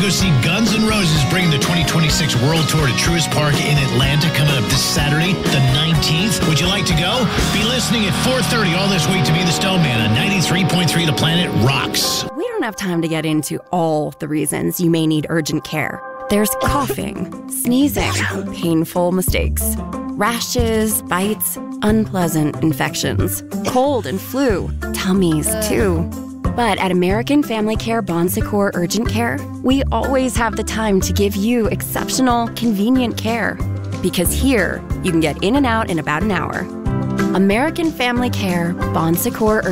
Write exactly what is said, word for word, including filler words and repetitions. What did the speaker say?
go see Guns N' Roses bringing the twenty twenty-six World Tour to Truist Park in Atlanta coming up this Saturday, the nineteenth. Would you like to go? Be listening at four thirty all this week to Be the Stone Man on ninety-three point three The Planet Rocks. We don't have time to get into all the reasons you may need urgent care. There's coughing, sneezing, painful mistakes, rashes, bites, unpleasant infections, cold and flu, tummies too. But at American Family Care Bon Secours Urgent Care, we always have the time to give you exceptional, convenient care. Because here, you can get in and out in about an hour. American Family Care Bon Secours